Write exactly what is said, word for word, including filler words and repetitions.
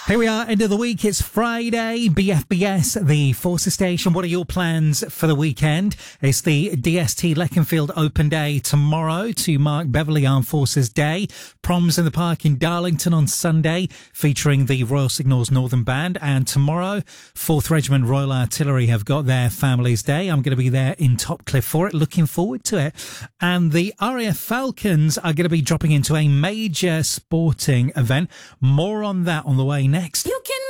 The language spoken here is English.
Here we are, end of the week. It's Friday, B F B S, the Forces Station. What are your plans for the weekend? It's the D S T Leconfield Open Day tomorrow to mark Beverley Armed Forces Day. Proms in the Park in Darlington on Sunday, featuring the Royal Signals Northern Band. And tomorrow, fourth Regiment Royal Artillery have got their Families Day. I'm going to be there in Topcliffe for it. Looking forward to it. And the R A F Falcons are going to be dropping into a major sporting event. More on that on the way next. You can